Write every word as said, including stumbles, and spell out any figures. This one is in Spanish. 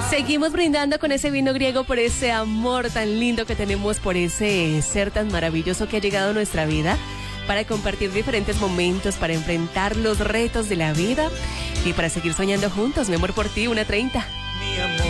Seguimos brindando con ese vino griego por ese amor tan lindo que tenemos por ese ser tan maravilloso que ha llegado a nuestra vida para compartir diferentes momentos, para enfrentar los retos de la vida y para seguir soñando juntos. Mi amor por ti, una treinta.